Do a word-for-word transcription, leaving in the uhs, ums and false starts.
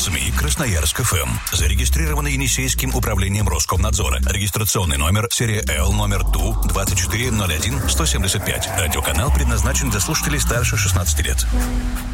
СМИ Красноярск эф эм. Зарегистрировано Енисейским управлением Роскомнадзора. Регистрационный номер серия Л номер Ту двадцать четыре ноль один сто семьдесят пять. Радиоканал предназначен для слушателей старше шестнадцати лет.